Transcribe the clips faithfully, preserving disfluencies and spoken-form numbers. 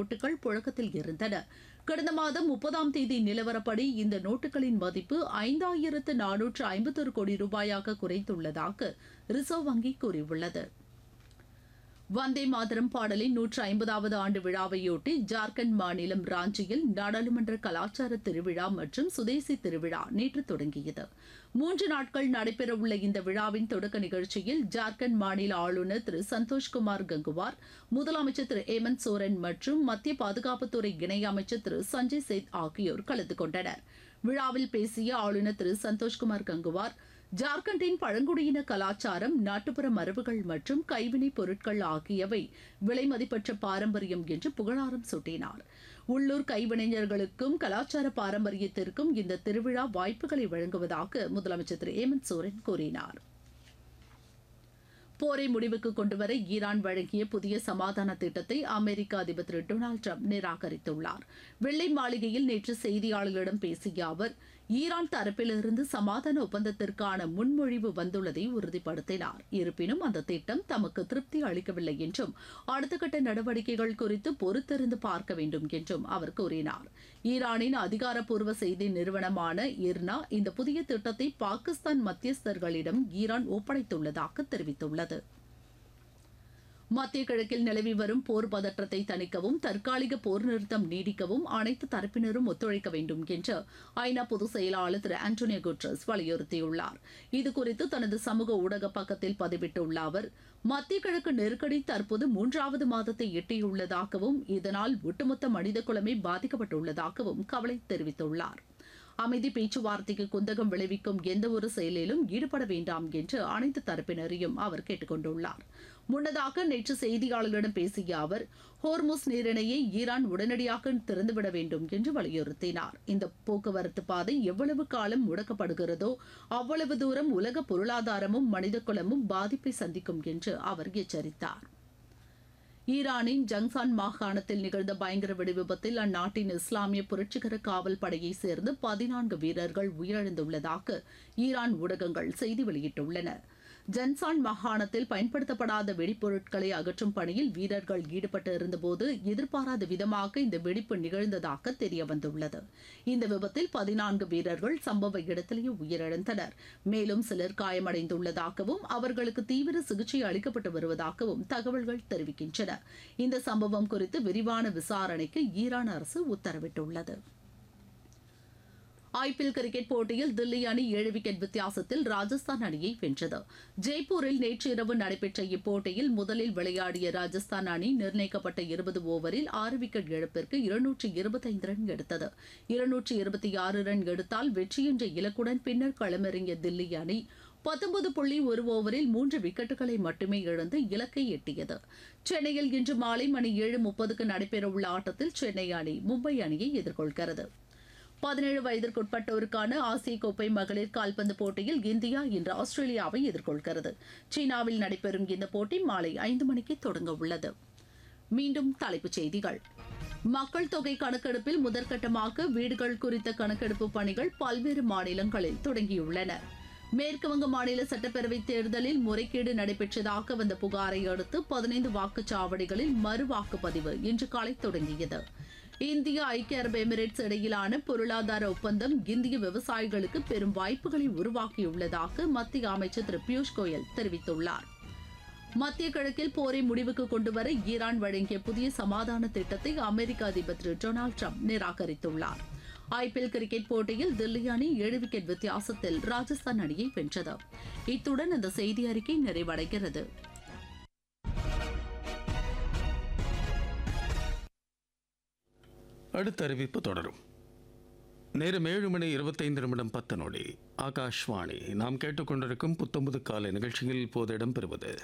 நோட்டுகள் புழக்கத்தில் இருந்தன. கடந்த மாதம் முப்பதாம் தேதி நிலவரப்படி இந்த நோட்டுகளின் மதிப்பு ஐந்தாயிரத்து நானூற்று ஐம்பத்தொரு கோடி ரூபாயாக குறைந்துள்ளதாக ரிசர்வ் வங்கி கூறியுள்ளது. வந்தே மாதரம் பாடலின் நூற்று ஐம்பதாவது ஆண்டு விழாவையொட்டி ஜார்க்கண்ட் மாநிலம் ராஞ்சியில் நாடாளுமன்ற கலாச்சார திருவிழா மற்றும் சுதேசி திருவிழா நேற்று தொடங்கியது. மூன்று நாட்கள் நடைபெறவுள்ள இந்த விழாவின் தொடக்க நிகழ்ச்சியில் ஜார்க்கண்ட் மாநில ஆளுநர் திரு சந்தோஷ்குமார் கங்குவார், முதலமைச்சர் திரு ஹேமந்த் சோரன் மற்றும் மத்திய பாதுகாப்புத்துறை இணையமைச்சர் திரு சஞ்சய் சேத் ஆகியோர் கலந்து கொண்டனர். விழாவில் பேசிய ஆளுநர் திரு சந்தோஷ்குமார் கங்குவார், ஜார்க்கண்டின் பழங்குடியின கலாச்சாரம், நாட்டுப்புற மரபுகள் மற்றும் கைவினைப் பொருட்கள் ஆகியவை விலைமதிப்பற்ற பாரம்பரியம் என்று புகழாரம் சூட்டினார். உள்ளூர் கைவினைஞர்களுக்கும் கலாச்சார பாரம்பரியத்திற்கும் இந்த திருவிழா வாய்ப்புகளை வழங்குவதாக முதலமைச்சர் திரு ஹேமந்த் சோரன் கூறினார். போரை முடிவுக்கு கொண்டுவர ஈரான் வழங்கிய புதிய சமாதான திட்டத்தை அமெரிக்க அதிபர் திரு டொனால்டு டிரம்ப் நிராகரித்துள்ளார். வெள்ளை மாளிகையில் நேற்று செய்தியாளர்களிடம் பேசிய அவர், ஈரான் தரப்பிலிருந்து சமாதான ஒப்பந்தத்திற்கான முன்மொழிவு வந்துள்ளதை உறுதிப்படுத்தினார். இருப்பினும் அந்த திட்டம் தமக்கு திருப்தி அளிக்கவில்லை என்றும் அடுத்த கட்ட நடவடிக்கைகள் குறித்து பொறுத்திருந்து பார்க்க வேண்டும் என்றும் அவர் கூறினார். ஈரானின் அதிகாரப்பூர்வ செய்தி நிறுவனமான இர்னா இந்த புதிய திட்டத்தை பாகிஸ்தான் மத்தியஸ்தர்களிடம் ஈரான் ஒப்படைத்துள்ளதாக தெரிவித்துள்ளது. மத்திய கிழக்கில் நிலவி வரும் போர் பதற்றத்தை தணிக்கவும் தற்காலிக போர் நிறுத்தம் நீடிக்கவும் அனைத்து தரப்பினரும் ஒத்துழைக்க வேண்டும் என்று ஐநா பொதுச் செயலாளர் திரு ஆண்டோனியோ குட்ரஸ் வலியுறுத்தியுள்ளார். இதுகுறித்து தனது சமூக ஊடக பக்கத்தில் பதிவிட்டுள்ள அவர், மத்திய கிழக்கு நெருக்கடி தற்போது மூன்றாவது மாதத்தை எட்டியுள்ளதாகவும் இதனால் ஒட்டுமொத்த மனித குலமே பாதிக்கப்பட்டுள்ளதாகவும் கவலை தெரிவித்துள்ளார். அமைதி பேச்சுவார்த்தைக்கு குந்தகம் விளைவிக்கும் எந்தவொரு செயலிலும் ஈடுபட வேண்டாம் என்று அனைத்து தரப்பினரையும் அவர் கேட்டுக் கொண்டுள்ளார். முன்னதாக நேற்று செய்தியாளர்களிடம் பேசிய அவர், ஹோர்முஸ் நீரிணையை ஈரான் உடனடியாக திறந்துவிட வேண்டும் என்று வலியுறுத்தினார். இந்த போக்குவரத்து பாதை எவ்வளவு காலம் முடக்கப்படுகிறதோ அவ்வளவு தூரம் உலக பொருளாதாரமும் மனிதகுலமும் பாதிப்பை சந்திக்கும் என்று அவர் எச்சரித்தார். ஈரானின் ஜங்சான் மாகாணத்தில் நிகழ்ந்த பயங்கர வெடிவிபத்தில் அந்நாட்டின் இஸ்லாமிய புரட்சிகர காவல் படையைச் சேர்ந்த பதினான்கு வீரர்கள் உயிரிழந்துள்ளதாக ஈரான் ஊடகங்கள் செய்தி வெளியிட்டுள்ளன. ஜன்சான் மாகாணத்தில் பயன்படுத்தப்படாத வெடிப்பொருட்களை அகற்றும் பணியில் வீரர்கள் ஈடுபட்டு இருந்தபோது எதிர்பாராத விதமாக இந்த வெடிப்பு நிகழ்ந்ததாக தெரியவந்துள்ளது. இந்த விபத்தில் பதினான்கு வீரர்கள் சம்பவ இடத்திலேயே உயிரிழந்தனர். மேலும் சிலர் காயமடைந்துள்ளதாகவும் அவர்களுக்கு தீவிர சிகிச்சை அளிக்கப்பட்டு வருவதாகவும் தகவல்கள் தெரிவிக்கின்றன. இந்த சம்பவம் குறித்து விரிவான விசாரணைக்கு ஈரான் அரசு உத்தரவிட்டுள்ளது. ஐபிஎல் கிரிக்கெட் போட்டியில் தில்லி அணி ஏழு விக்கெட் வித்தியாசத்தில் ராஜஸ்தான் அணியை வென்றது. ஜெய்ப்பூரில் நேற்று இரவு நடைபெற்ற இப்போட்டியில் முதலில் விளையாடிய ராஜஸ்தான் அணி நிர்ணயிக்கப்பட்ட இருபது ஓவரில் ஆறு விக்கெட் இழப்பிற்கு இருநூற்று இருபத்தைந்து ரன் எடுத்தது. இருநூற்று இருபத்தி ஆறு ரன் எடுத்தால் வெற்றி என்ற இலக்குடன் பின்னர் களமிறங்கிய தில்லி அணி பத்தொன்பது புள்ளி ஒரு ஓவரில் மூன்று விக்கெட்டுகளை மட்டுமே இழந்து இலக்கை எட்டியது. சென்னையில் இன்று மாலை மணி ஏழு முப்பதுக்கு நடைபெறவுள்ள ஆட்டத்தில் சென்னை அணி மும்பை அணியை எதிர்கொள்கிறது. பதினேழு வயதிற்குட்பட்டோருக்கான ஆசிய கோப்பை மகளிர் கால்பந்து போட்டியில் இந்தியா இன்று ஆஸ்திரேலியாவை எதிர்கொள்கிறது. சீனாவில் நடைபெறும் இந்த போட்டி மாலை ஐந்து மணிக்கு தொடங்க உள்ளது. மீண்டும் தலைப்புச் செய்திகள். மக்கள் தொகை கணக்கெடுப்பில் முதற்கட்டமாக வீடுகள் குறித்த கணக்கெடுப்பு பணிகள் பல்வேறு மாநிலங்களில் தொடங்கியுள்ளன. மேற்குவங்க மாநில சட்டப்பேரவை தேர்தலில் முறைகேடு நடைபெற்றதாக வந்த புகாரை அடுத்து பதினைந்து வாக்குச்சாவடிகளில் மறு வாக்குப்பதிவு இன்று காலை தொடங்கியது. இந்தியா ஐக்கிய அரபு எமிரேட்ஸ் இடையிலான பொருளாதார ஒப்பந்தம் இந்திய விவசாயிகளுக்கு பெரும் வாய்ப்புகளை உருவாக்கியுள்ளதாக மத்திய அமைச்சர் திரு பியூஷ் கோயல் தெரிவித்துள்ளார். மத்திய கிழக்கில் போரை முடிவுக்கு கொண்டுவர ஈரான் வழங்கிய புதிய சமாதான திட்டத்தை அமெரிக்க அதிபர் திரு டொனால்டு டிரம்ப் நிராகரித்துள்ளார். ஐபிஎல் கிரிக்கெட் போட்டியில் தில்லி அணி ஏழு விக்கெட் வித்தியாசத்தில் ராஜஸ்தான் அணியை வென்றது. இத்துடன் இந்த செய்தி அறிக்கை நிறைவடைகிறது. அடுத்த அறிவிப்பு தொடரும். நேரம் ஏழு மணி இருபத்தைந்து நிமிடம் பத்து நொடி. ஆகாஷ்வாணி. நாம் கேட்டுக்கொண்டிருக்கும் புத்தம்புது காலை நிகழ்ச்சியில் இப்போது இடம்பெறுவது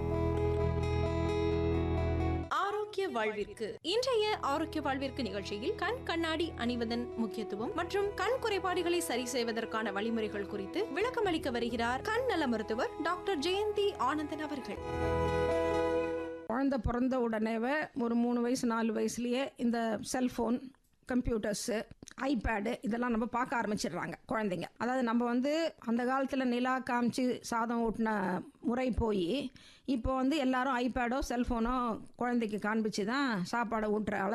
ஆரோக்கிய வாழ்விற்கு. இன்றைய ஆரோக்கிய வாழ்விற்கு நிகழ்ச்சியில் கண் கண்ணாடி அணிவதன் முக்கியத்துவம் மற்றும் கண் குறைபாடுகளை சரி செய்வதற்கான வழிமுறைகள் குறித்து விளக்கமளிக்க வருகிறார் கண் நல மருத்துவர் டாக்டர் ஜெயந்தி ஆனந்தன் அவர்கள். குழந்தை பிறந்த உடனேவே ஒரு மூணு வயசு நாலு வயசுலேயே இந்த செல்ஃபோன், கம்ப்யூட்டர்ஸு, ஐபேடு இதெல்லாம் நம்ம பார்க்க ஆரம்பிச்சிடுறாங்க குழந்தைங்க. அதாவது நம்ம வந்து அந்த காலத்தில் நிலா காமிச்சு சாதம் ஊட்டின முறை போய் இப்போ வந்து எல்லாரும் ஐபேடோ செல்ஃபோனோ குழந்தைக்கு காண்பிச்சு தான் சாப்பாடை ஊட்டுற அளவு